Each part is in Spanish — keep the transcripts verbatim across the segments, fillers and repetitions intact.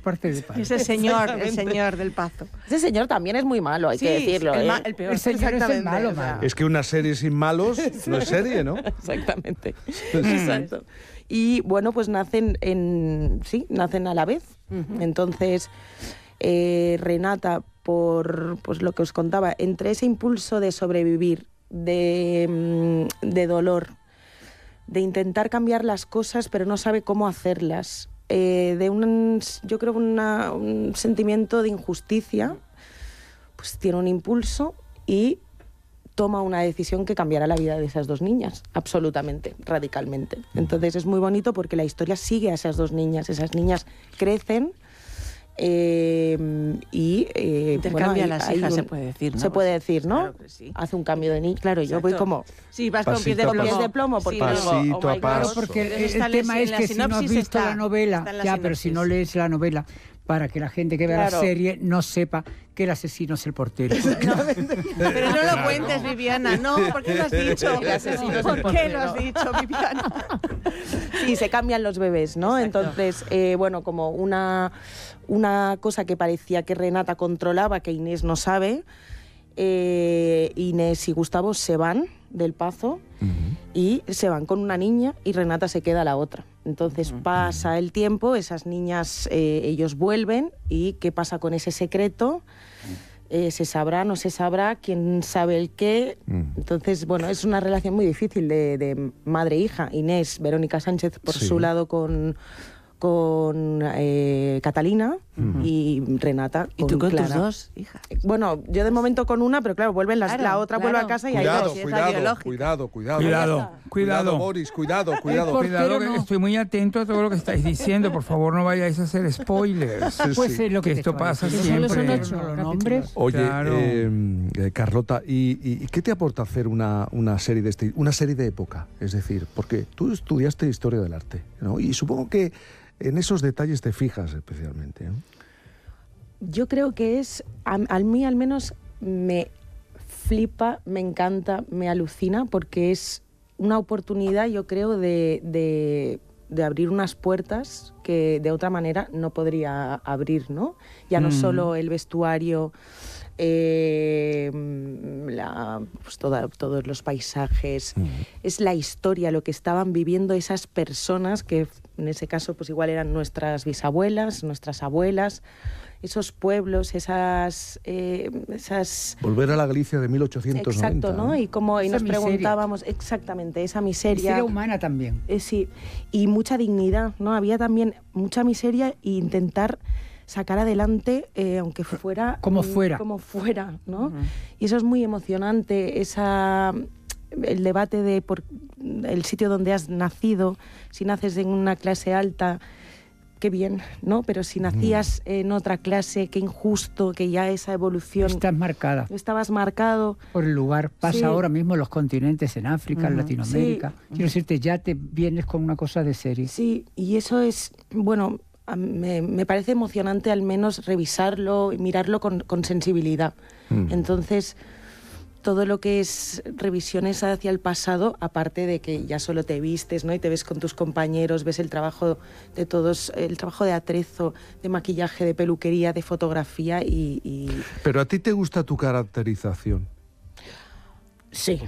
parte del Pazo. Ese señor, el señor del Pazo. Ese señor también es muy malo, hay Sí, que decirlo. el, ¿eh? ma- el peor. El señor es el malo, malo. Es que una serie sin malos no es serie, ¿no? Exactamente. Exacto. Y bueno, pues nacen en sí, nacen a la vez. Uh-huh. Entonces, eh, Renata, por pues lo que os contaba, entre ese impulso de sobrevivir, de, de dolor, de intentar cambiar las cosas, pero no sabe cómo hacerlas, eh, de un, yo creo, una, un sentimiento de injusticia, pues tiene un impulso y toma una decisión que cambiará la vida de esas dos niñas, absolutamente, radicalmente. Entonces es muy bonito porque la historia sigue a esas dos niñas. Esas niñas crecen eh, y... Eh, Intercambia bueno, hay, las hay hijas, un, se puede decir, ¿no? Se puede decir, ¿no? Claro que sí. Hace un cambio de niña. Claro, Exacto. yo voy como... Sí, vas con pies de Pasito a plomo. pies de plomo, porque Sí, Pasito luego, oh a my God, paso. Claro, porque el, Está el en tema la- es en que la si no has sinopsis visto está- la novela, está en la ya, pero si no sinopsis. lees la novela, para que la gente que vea Claro. la serie no sepa que el asesino es el portero. Pero no lo cuentes, Viviana, no, ¿por qué lo has dicho? El asesino es el ¿Por qué portero. lo has dicho, Viviana? Sí, se cambian los bebés, ¿no? Exacto. Entonces, eh, bueno, como una, una cosa que parecía que Renata controlaba, que Inés no sabe, eh, Inés y Gustavo se van del Pazo Uh-huh. y se van con una niña y Renata se queda la otra. Entonces Uh-huh. pasa el tiempo, esas niñas, eh, ellos vuelven y ¿qué pasa con ese secreto? Eh, ¿Se sabrá, no se sabrá? ¿Quién sabe el qué? Uh-huh. Entonces, bueno, es una relación muy difícil de, de madre-hija. Inés, Verónica Sánchez por Sí. su lado con, con eh, Catalina Uh-huh. y Renata ¿Y con tú con Clara. tus dos hijas? Bueno, yo de momento con una, pero claro, vuelven las, Claro, la otra claro. vuelve a casa y hay Cuidado, dos. sí, es la cuidado, biológica. cuidado, cuidado. Cuidado, Cuidado, cuidado. Boris, cuidado, El cuidado. portero Cuidado, que no. estoy muy atento a todo lo que estáis diciendo. Por favor, no vayáis a hacer spoilers. Sí, Pues sí. es lo que Que te esto estaba pasa diciendo. siempre. Solo son Pero ocho no los capítulos. nombres. Oye, Claro. eh, eh, Carlota, ¿y, y qué te aporta hacer una, una serie de este, una serie de época? Es decir, porque tú estudiaste historia del arte, ¿no? Y supongo que en esos detalles te fijas especialmente, ¿no? Yo creo que es, a, a mí al menos me flipa, me encanta, me alucina, porque es una oportunidad, yo creo, de, de, de abrir unas puertas que de otra manera no podría abrir, ¿no? Ya no Mm. solo el vestuario, eh, la, pues toda- todos los paisajes, Mm. es la historia, lo que estaban viviendo esas personas que en ese caso pues igual eran nuestras bisabuelas, nuestras abuelas, esos pueblos, esas, eh, esas Volver a la Galicia de mil ochocientos noventa. exacto, ¿no? Y como y Esa nos miseria. preguntábamos exactamente esa miseria, Miseria humana también. eh, sí, y mucha dignidad, ¿no? Había también mucha miseria e intentar sacar adelante, eh, aunque fuera Como mm, fuera. como fuera, ¿no? Y eso es muy emocionante, esa el debate de por el sitio donde has nacido, si naces en una clase alta, qué bien, ¿no? Pero si nacías en otra clase, qué injusto, que ya esa evolución Estás marcada estabas marcado. por el lugar. Pasa Sí. ahora mismo en los continentes, en África, en Ujú. Latinoamérica. Sí. Quiero decirte, ya te vienes con una cosa de serie. Sí, y eso es, bueno, a- me, me parece emocionante al menos revisarlo y mirarlo con, con sensibilidad. Mm. Entonces, todo lo que es revisiones hacia el pasado, aparte de que ya solo te vistes, ¿no? Y te ves con tus compañeros, ves el trabajo de todos, el trabajo de atrezo, de maquillaje, de peluquería, de fotografía y... y... Pero a ti te gusta tu caracterización. Sí.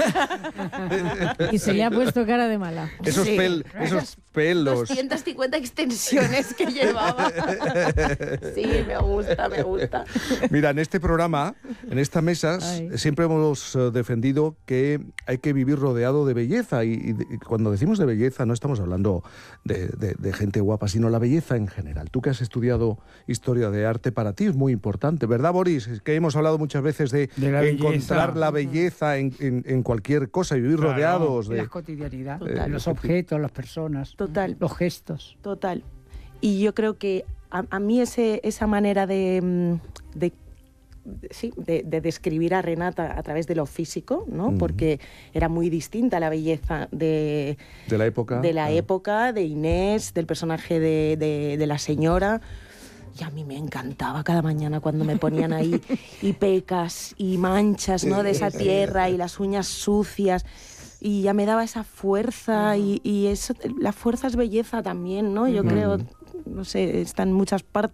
Y se le ha puesto cara de mala. Esos, Sí. pel- esos pelos. doscientas cincuenta extensiones que llevaba. Sí, me gusta, me gusta. Mira, en este programa, en esta mesa, Ay. siempre hemos eh, defendido que hay que vivir rodeado de belleza. Y, y de- y cuando decimos de belleza, no estamos hablando de, de- de gente guapa, sino la belleza en general. Tú que has estudiado historia de arte, para ti es muy importante, ¿verdad, Boris? Es que hemos hablado muchas veces de, De la encontrar belleza. la belleza en, en- en cualquier cosa y vivir Claro. rodeados De de... la cotidianidad, Total. los objetos, las personas, Total. los gestos. Total. Y yo creo que a, a mí ese, esa manera de, mm, de, sí, de, de describir a Renata a través de lo físico, ¿no? Ujú. Porque era muy distinta la belleza de, de la época. de la Ah. época, de Inés, del personaje de, de, de la señora. Y a mí me encantaba cada mañana cuando me ponían ahí y pecas y manchas, ¿no? De esa tierra y las uñas sucias. Y ya me daba esa fuerza y, y eso, la fuerza es belleza también, ¿no? Yo Ujú. creo, no sé, está en muchas partes.